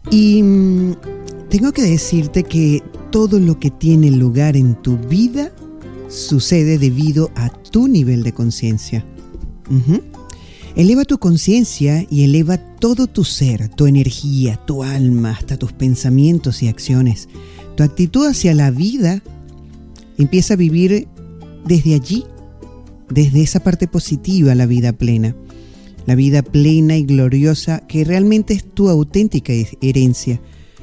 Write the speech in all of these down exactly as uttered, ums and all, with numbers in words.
Y mmm, tengo que decirte que todo lo que tiene lugar en tu vida sucede debido a tu nivel de conciencia. Uh-huh. Eleva tu conciencia y eleva todo tu ser, tu energía, tu alma, hasta tus pensamientos y acciones. Tu actitud hacia la vida empieza a vivir desde allí, desde esa parte positiva, la vida plena. La vida plena y gloriosa que realmente es tu auténtica herencia.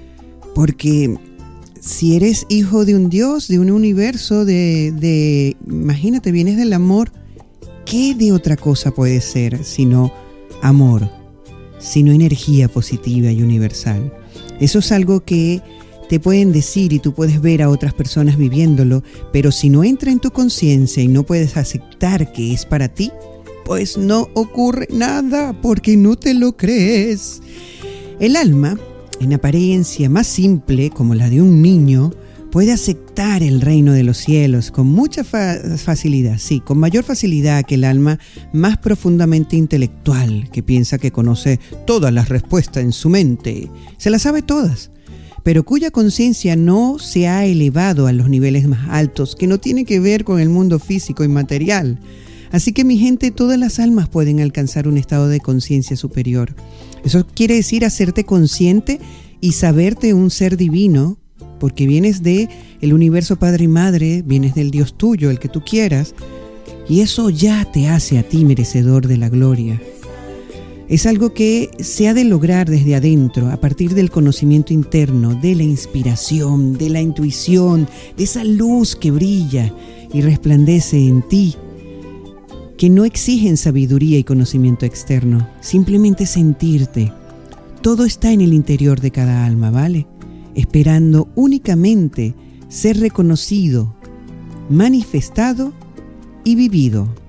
Porque si eres hijo de un Dios, de un universo, de, de imagínate, vienes del amor, ¿qué de otra cosa puede ser sino amor, sino energía positiva y universal? Eso es algo que te pueden decir y tú puedes ver a otras personas viviéndolo, pero si no entra en tu conciencia y no puedes aceptar que es para ti, pues no ocurre nada porque no te lo crees. El alma, en apariencia más simple como la de un niño, puede aceptar el reino de los cielos con mucha fa- facilidad, sí, con mayor facilidad que el alma más profundamente intelectual, que piensa que conoce todas las respuestas en su mente, se las sabe todas, pero cuya conciencia no se ha elevado a los niveles más altos, que no tiene que ver con el mundo físico y material. Así que, mi gente, todas las almas pueden alcanzar un estado de conciencia superior. Eso quiere decir hacerte consciente y saberte un ser divino, porque vienes de el universo Padre y Madre, vienes del Dios tuyo, el que tú quieras, y eso ya te hace a ti merecedor de la gloria. Es algo que se ha de lograr desde adentro, a partir del conocimiento interno, de la inspiración, de la intuición, de esa luz que brilla y resplandece en ti, que no exigen sabiduría y conocimiento externo, simplemente sentirte. Todo está en el interior de cada alma, ¿vale? Esperando únicamente ser reconocido, manifestado y vivido.